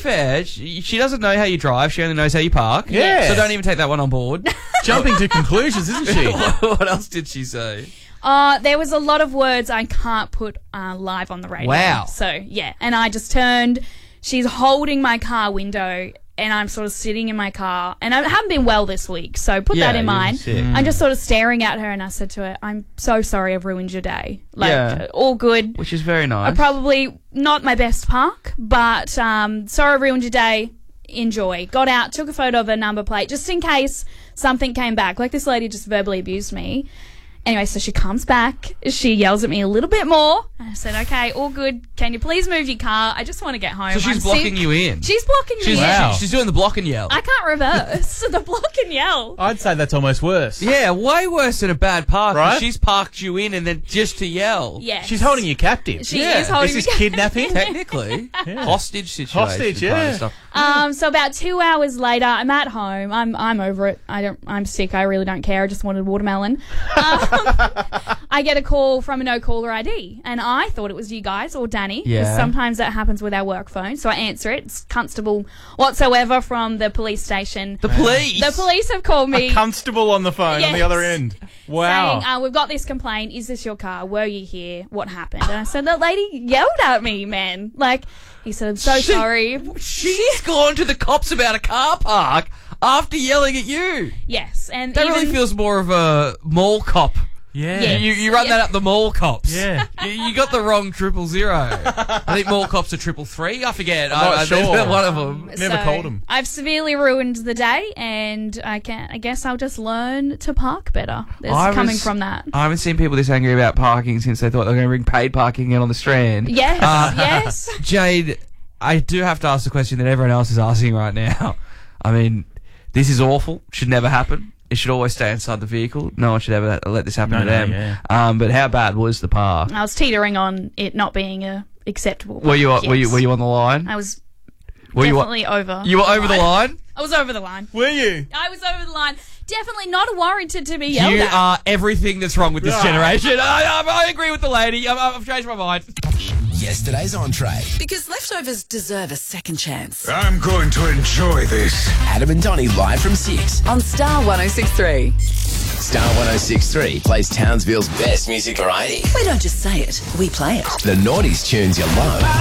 fair, she doesn't know how you drive. She only knows how you park. Yeah. So don't even take that one on board. Jumping to conclusions, isn't she? What else did she say? There was a lot of words I can't put live on the radio. Wow. So, yeah. And I just turned. She's holding my car window, and I'm sort of sitting in my car. And I haven't been well this week, so put that in mind. I'm just sort of staring at her, and I said to her, I'm so sorry I've ruined your day. All good. Which is very nice. Probably not my best park, but sorry I ruined your day. Enjoy. Got out, took a photo of her number plate, just in case something came back. Like, this lady just verbally abused me. Anyway, so she comes back. She yells at me a little bit more. I said, okay, all good. Can you please move your car? I just want to get home. So she's blocking you in. She's blocking me in. Wow. She's doing the block and yell. I can't reverse the block and yell. I'd say that's almost worse. Yeah, way worse than a bad park. Right? She's parked you in and then just to yell. Yes. She's holding you captive. She is holding This me is kidnapping. Technically. Hostage situation. Hostage, kind of yeah. stuff. So about 2 hours later, I'm at home. I'm over it. I'm sick. I really don't care. I just wanted watermelon. I get a call from a no-caller ID, and I thought it was you guys or Danny. Yeah. 'Cause sometimes that happens with our work phone. So I answer it. It's Constable whatsoever from the police station. The police. The police have called me. A constable on the phone on the Yes. other end. Wow. Saying, we've got this complaint. Is this your car? Were you here? What happened? And I said, that lady yelled at me, man. Like, he said, I'm so sorry. She's gone to the cops about a car park after yelling at you. Yes. And That even, really feels more of a mall cop. Yeah. Yeah. You run that up the mall cops. Yeah. You got the wrong 000. I think mall cops are 333. I forget. not sure. There's one of them. Never called him. I've severely ruined the day, and I guess I'll just learn to park better. Coming from that. I haven't seen people this angry about parking since they thought they were going to bring paid parking in on the Strand. Yes, yes. Jade, I do have to ask the question that everyone else is asking right now. I mean, this is awful. Should never happen. It should always stay inside the vehicle. No one should ever let this happen to them. Yeah. But how bad was the park? I was teetering on it not being acceptable. Were you park, yes. were you on the line? I was Were definitely over. You were over the line? I was over the line. Were you? I was over the line. Definitely not warranted to be yelled You at. are everything that's wrong with this generation. I agree with the lady. I've changed my mind. Yesterday's entree. Because leftovers deserve a second chance. I'm going to enjoy this. Adam and Donnie live from 6. On Star 1063. Star 1063 plays Townsville's best music variety. We don't just say it, we play it. The Naughties tunes you love.